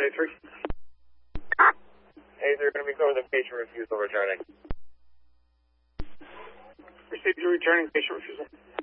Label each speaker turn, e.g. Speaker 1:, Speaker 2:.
Speaker 1: A3. A3 going to be clear with a patient refusal returning.
Speaker 2: Received your returning patient refusal.